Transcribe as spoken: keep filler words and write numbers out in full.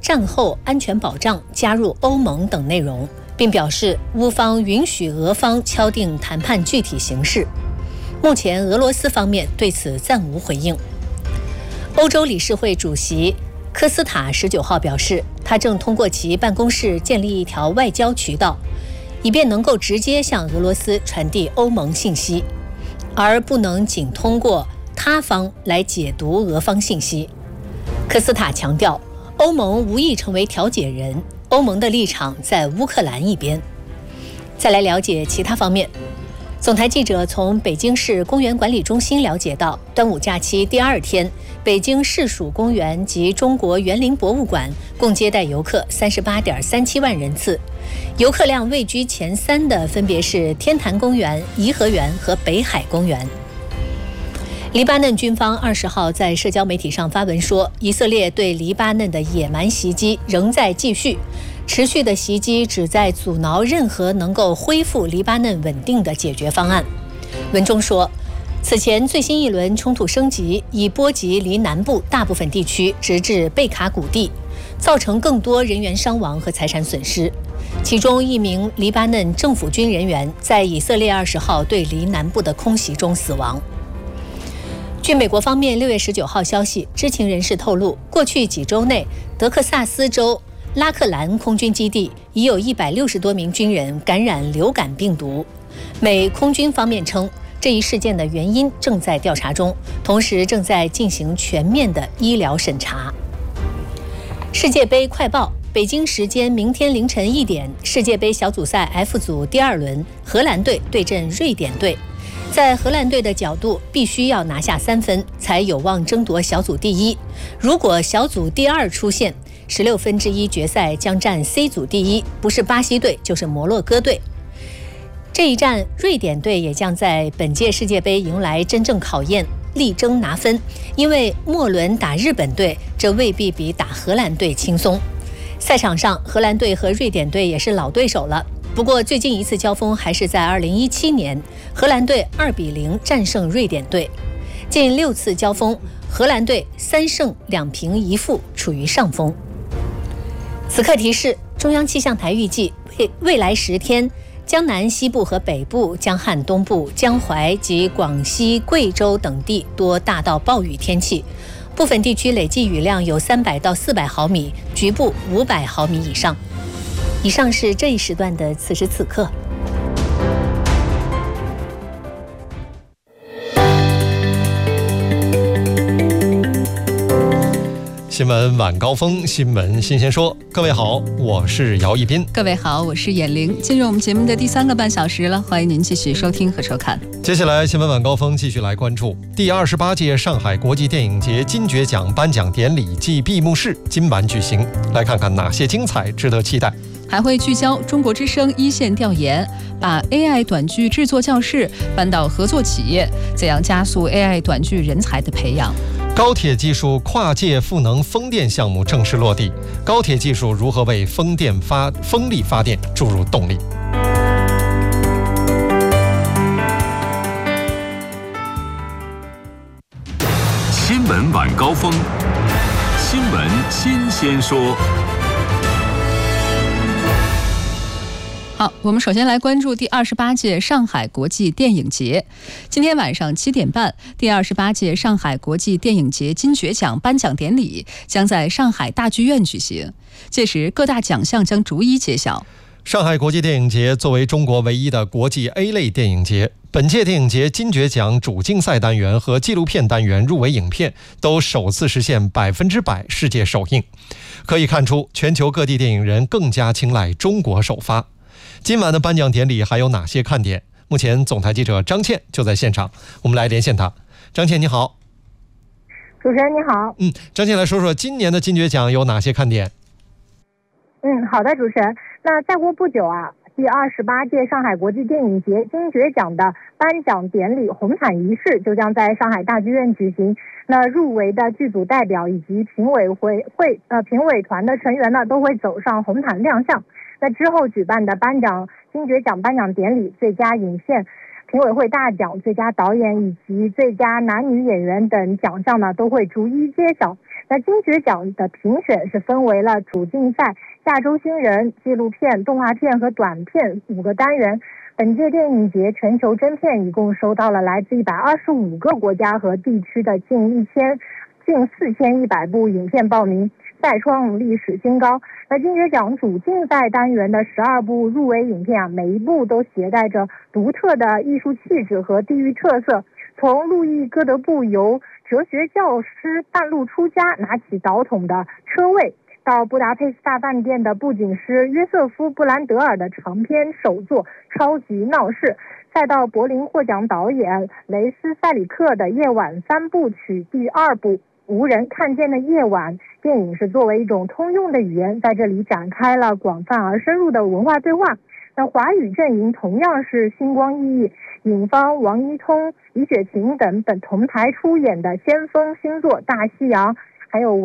战后安全保障、加入欧盟等内容，并表示乌方允许俄方敲定谈判具体形式。目前俄罗斯方面对此暂无回应。欧洲理事会主席科斯塔十九号表示，他正通过其办公室建立一条外交渠道，以便能够直接向俄罗斯传递欧盟信息，而不能仅通过他方来解读俄方信息。科斯塔强调，欧盟无意成为调解人，欧盟的立场在乌克兰一边。再来了解其他方面。总台记者从北京市公园管理中心了解到，端午假期第二天，北京市属公园及中国园林博物馆共接待游客三十八点三七万人次，游客量位居前三的分别是天坛公园、颐和园和北海公园。黎巴嫩军方二十号在社交媒体上发文说，以色列对黎巴嫩的野蛮袭击仍在继续，持续的袭击旨在阻挠任何能够恢复黎巴嫩稳定的解决方案。文中说，此前最新一轮冲突升级，已波及黎南部大部分地区，直至贝卡谷地，造成更多人员伤亡和财产损失。其中一名黎巴嫩政府军人员在以色列二十号对黎南部的空袭中死亡。据美国方面六月十九号消息，知情人士透露，过去几周内，德克萨斯州拉克兰空军基地已有一百六十多名军人感染流感病毒。美空军方面称，这一事件的原因正在调查中，同时正在进行全面的医疗审查。世界杯快报，北京时间明天凌晨一点，世界杯小组赛 F 组第二轮，荷兰队对阵瑞典队。在荷兰队的角度，必须要拿下三分，才有望争夺小组第一。如果小组第二出现，十六分之一决赛将占 C 组第一，不是巴西队就是摩洛哥队。这一战，瑞典队也将在本届世界杯迎来真正考验，力争拿分，因为末轮打日本队，这未必比打荷兰队轻松。赛场上，荷兰队和瑞典队也是老对手了。不过最近一次交锋还是在二零一七年，荷兰队二比零战胜瑞典队。近六次交锋，荷兰队三胜两平一负，处于上风。此刻提示，中央气象台预计未未来十天，江南西部和北部、江汉东部、江淮及广西、贵州等地多大到暴雨天气，部分地区累计雨量有三百到四百毫米，局部五百毫米以上。以上是这一时段的此时此刻。 新闻晚高峰，新闻新鲜说。各位好，我是姚一斌。 各位好，我是闫玲。进入我们节目的第三个半小时了，欢迎您继续收听和收看。 接下来新闻晚高峰继续来关注第二十八届上海国际电影节金爵奖颁奖典礼暨闭幕式今晚举行，来看看哪些精彩值得期待。 还会聚焦中国之声一线调研，把 A I 短剧制作教室搬到合作企业，怎样加速 A I 短剧人才的培养。 高铁技术跨界赋能风电项目正式落地，高铁技术如何为风电发风力发电注入动力？ 新闻晚高峰，新闻新鲜说。 好，我们首先来关注第二十八届上海国际电影节。今天晚上七点半，第二十八届上海国际电影节金爵奖颁奖典礼将在上海大剧院举行，届时各大奖项将逐一揭晓。 上海国际电影节作为中国唯一的国际 A 类电影节，本届电影节金爵奖主竞赛单元和纪录片单元入围影片都首次实现百分之百世界首映，可以看出全球各地电影人更加青睐中国首发。今晚的颁奖典礼还有哪些看点？目前总台记者张倩就在现场，我们来连线她。张倩你好。 主持人你好。 嗯，张倩来说说今年的金爵奖有哪些看点？ 嗯，好的，主持人。那再过不久啊，第二十八届上海国际电影节金爵奖的颁奖典礼红毯仪式就将在上海大剧院举行。那入围的剧组代表以及评委会会呃评委团的成员呢，都会走上红毯亮相。那之后举办的颁奖金爵奖颁奖典礼，最佳影片、评委会大奖、最佳导演以及最佳男女演员等奖项呢，都会逐一揭晓。 那金爵奖的评选是分为了主竞赛、亚洲新人、纪录片、动画片和短片五个单元。本届电影节全球真片一共收到了来自一百二十五个国家和地区的近一千近四千一百部影片报名，再创历史新高。那金爵奖主竞赛单元的十二部入围影片啊，每一部都携带着独特的艺术气质和地域特色。从路易哥德布由哲学教师半路出家拿起导筒的车位，到布达佩斯大饭店的布景师约瑟夫·布兰德尔的长篇首作《超级闹市》，再到柏林获奖导演雷斯·塞里克的夜晚三部曲第二部《无人看见的夜晚》。电影是作为一种通用的语言，在这里展开了广泛而深入的文化对话。那华语阵营同样是星光熠熠，尹芳、王一通、李雪琴等本同台出演的先锋新作《大西洋》，还有